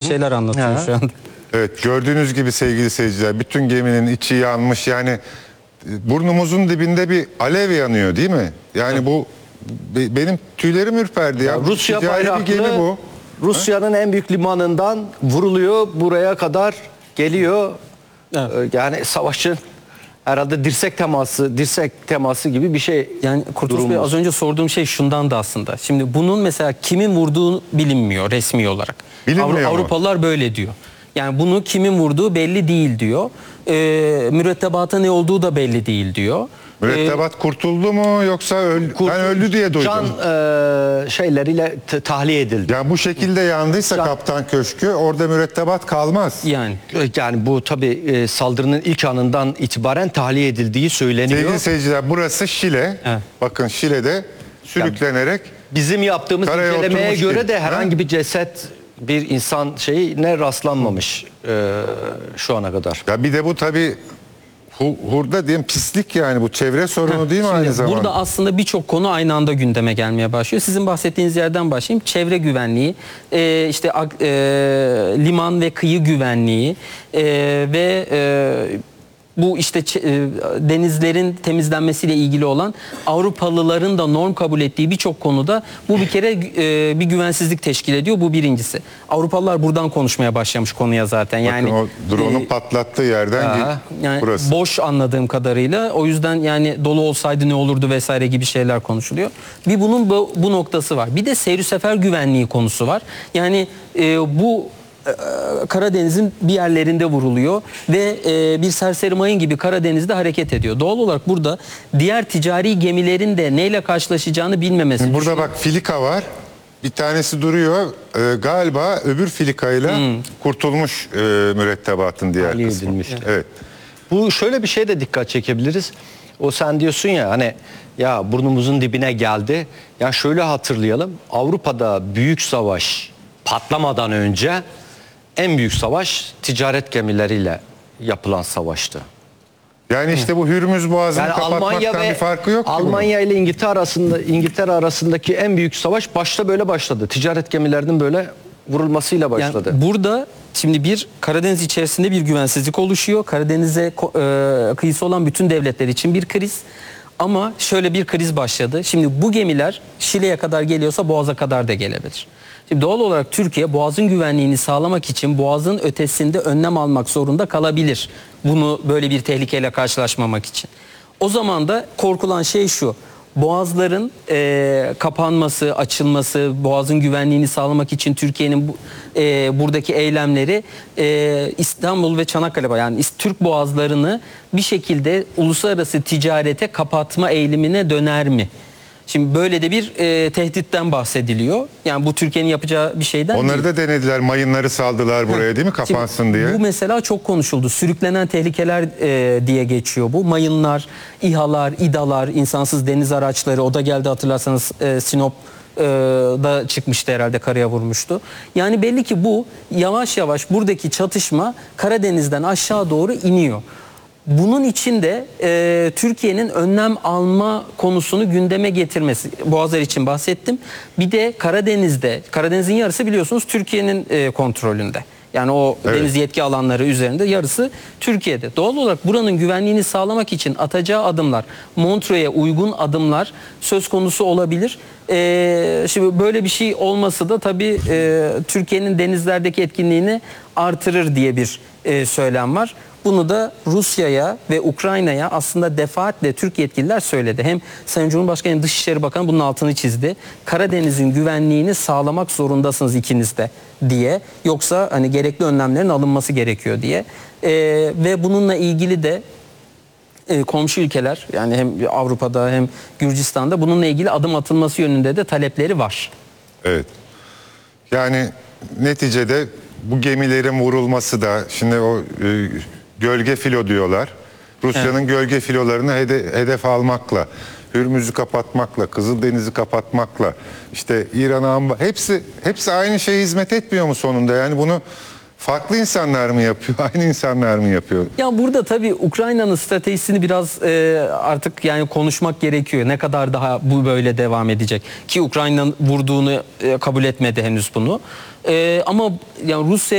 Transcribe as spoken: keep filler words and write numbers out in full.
şeyler anlatıyor Ha. şu anda. Evet, gördüğünüz gibi sevgili seyirciler, bütün geminin içi yanmış. Yani burnumuzun dibinde bir alev yanıyor, değil mi? Yani evet. bu be, benim tüylerim ürperdi ya. Ya Rusya Ticari bir gemi bayraklı bu. Rusya'nın en büyük limanından vuruluyor, buraya kadar geliyor. Evet. Yani savaşın herhalde dirsek teması, dirsek teması gibi bir şey. Yani Kurtuluş Bey, az önce sorduğum şey şundan da aslında. Şimdi bunun mesela kimin vurduğu bilinmiyor resmi olarak. Bilinmiyor Avru- mu? Avrupalılar böyle diyor. Yani bunu kimin vurduğu belli değil diyor. Ee, mürettebata ne olduğu da belli değil diyor. Mürettebat kurtuldu mu yoksa öl Kurt- ben öldü diye duydum. Can e, şeyleriyle t- tahliye edildi. Yani bu şekilde yandıysa Can- Kaptan Köşkü, orada mürettebat kalmaz. Yani Yani bu tabii e, saldırının ilk anından itibaren tahliye edildiği söyleniyor. Sevgili seyirciler, burası Şile. Evet. Bakın Şile'de sürüklenerek Bizim yaptığımız Karaya incelemeye oturmuş göre değil. de herhangi Ha? bir ceset, bir insan şeyine rastlanmamış e, şu ana kadar. ya bir de bu tabii hu- hurda diyeyim pislik, yani bu çevre sorunu değil mi Şimdi aynı zamanda? burada aslında birçok konu aynı anda gündeme gelmeye başlıyor. Sizin bahsettiğiniz yerden başlayayım. Çevre güvenliği, e, işte e, liman ve kıyı güvenliği e, ve e, bu işte e, denizlerin temizlenmesiyle ilgili olan Avrupalıların da norm kabul ettiği birçok konuda bu bir kere e, bir güvensizlik teşkil ediyor. Bu birincisi. Avrupalılar buradan konuşmaya başlamış konuya zaten. Yani Bakın o drone'un e, patlattığı yerden Aha. git- yani burası. boş anladığım kadarıyla. O yüzden yani dolu olsaydı ne olurdu vesaire gibi şeyler konuşuluyor. Bir bunun bu, bu noktası var. Bir de seyir sefer güvenliği konusu var. Yani e, bu e, Karadeniz'in bir yerlerinde vuruluyor ve e, bir serseri mayın gibi Karadeniz'de hareket ediyor. Doğal olarak burada diğer ticari gemilerin de neyle karşılaşacağını bilmemesi. Şimdi burada bak filika var. Bir tanesi duruyor. Ee, galiba öbür filikayla kurtulmuş e, mürettebatın diğer Tahliye kısmı. edilmiş. Evet. Bu şöyle bir şey de dikkat çekebiliriz. O sen diyorsun ya hani ya burnumuzun dibine geldi. Ya şöyle hatırlayalım. Avrupa'da büyük savaş patlamadan önce en büyük savaş ticaret gemileriyle yapılan savaştı. Yani işte bu Hürmüz Boğazı'nı Yani kapatmaktan Almanya ve bir farkı yok ki bunun. Almanya ile İngiltere arasında İngiltere arasındaki en büyük savaş başta böyle başladı. Ticaret gemilerinin böyle vurulmasıyla başladı. Yani burada şimdi bir Karadeniz içerisinde bir güvensizlik oluşuyor. Karadeniz'e ko- e, kıyısı olan bütün devletler için bir kriz. Ama şöyle bir kriz başladı. Şimdi bu gemiler Şile'ye kadar geliyorsa Boğaz'a kadar da gelebilir. Şimdi doğal olarak Türkiye Boğaz'ın güvenliğini sağlamak için Boğaz'ın ötesinde önlem almak zorunda kalabilir. Bunu böyle bir tehlikeyle karşılaşmamak için. O zaman da korkulan şey şu: boğazların e, kapanması, açılması, boğazın güvenliğini sağlamak için Türkiye'nin bu, e, buradaki eylemleri e, İstanbul ve Çanakkale, yani Türk boğazlarını bir şekilde uluslararası ticarete kapatma eğilimine döner mi? Şimdi böyle de bir e, tehditten bahsediliyor. Yani bu Türkiye'nin yapacağı bir şeyden Onları değil. da denediler. Mayınları saldılar buraya, değil mi? Kapansın Şimdi diye. Bu mesela çok konuşuldu. Sürüklenen tehlikeler e, diye geçiyor bu. Mayınlar, İHA'lar, İDA'lar, insansız deniz araçları. O da geldi, hatırlarsanız e, Sinop e, da çıkmıştı herhalde, karaya vurmuştu. Yani belli ki bu yavaş yavaş buradaki çatışma Karadeniz'den aşağı doğru iniyor. Bunun için de e, Türkiye'nin önlem alma konusunu gündeme getirmesi. Boğazlar için bahsettim. Bir de Karadeniz'de, Karadeniz'in yarısı biliyorsunuz Türkiye'nin e, kontrolünde. Yani o Evet. deniz yetki alanları üzerinde yarısı Türkiye'de. Doğal olarak buranın güvenliğini sağlamak için atacağı adımlar, Montreux'e uygun adımlar söz konusu olabilir. Ee, şimdi böyle bir şey olması da tabii e, Türkiye'nin denizlerdeki etkinliğini artırır diye bir e, söylem var. Bunu da Rusya'ya ve Ukrayna'ya aslında defaatle Türk yetkililer söyledi. Hem Sayın Cumhurbaşkanı hem Dışişleri Bakanı bunun altını çizdi. Karadeniz'in güvenliğini sağlamak zorundasınız ikiniz de diye. Yoksa hani gerekli önlemlerin alınması gerekiyor diye. Ee, ve bununla ilgili de e, komşu ülkeler, yani hem Avrupa'da hem Gürcistan'da bununla ilgili adım atılması yönünde de talepleri var. Evet. Yani neticede bu gemilerin vurulması da, şimdi o e, gölge filo diyorlar. Rusya'nın evet. gölge filolarını hede, hedef almakla, Hürmüz'ü kapatmakla, Kızıldeniz'i kapatmakla, işte İran'a, hepsi hepsi aynı şeye hizmet etmiyor mu sonunda? Yani bunu farklı insanlar mı yapıyor, aynı insanlar mı yapıyor? Ya burada tabii Ukrayna'nın stratejisini biraz e, artık yani konuşmak gerekiyor. Ne kadar daha bu böyle devam edecek ki Ukrayna'nın vurduğunu e, kabul etmedi henüz bunu. E, ama yani Rusya